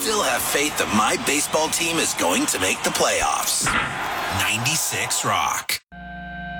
still have faith that my baseball team is going to make the playoffs. 96 Rock.